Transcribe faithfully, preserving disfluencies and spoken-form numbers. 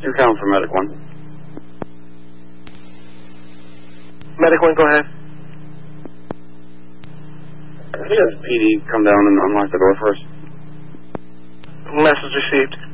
You're calling for Medic one. Medic one, go ahead. Yes, P D, come down and unlock the door first. Message received.